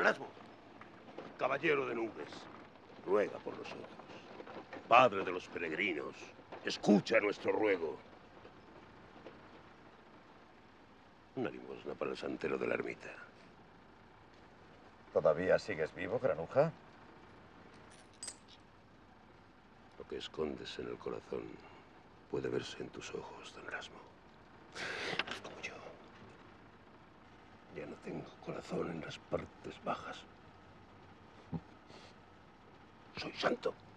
Erasmo, caballero de nubes, ruega por nosotros. Padre de los peregrinos, escucha nuestro ruego. Una limosna para el santero de la ermita. ¿Todavía sigues vivo, granuja? Lo que escondes en el corazón puede verse en tus ojos, don Erasmo. Haz como yo. Ya no tengo corazón en las partes bajas. Soy santo.